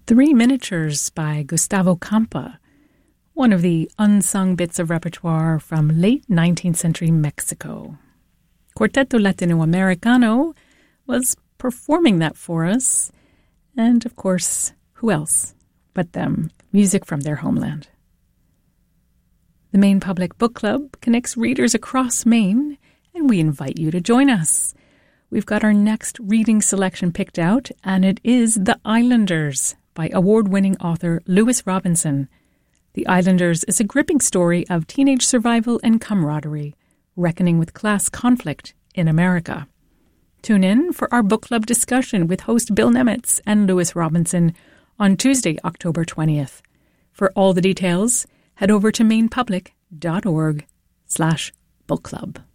Three Miniatures by Gustavo Campa, one of the unsung bits of repertoire from late 19th century Mexico. Quarteto Latinoamericano was performing that for us, and of course, who else but them, music from their homeland. The Maine Public Book Club connects readers across Maine, and we invite you to join us. We've got our next reading selection picked out, and it is The Islanders by award-winning author Lewis Robinson. The Islanders is a gripping story of teenage survival and camaraderie, reckoning with class conflict in America. Tune in for our book club discussion with host Bill Nemitz and Lewis Robinson on Tuesday, October 20th. For all the details, head over to mainepublic.org/book club.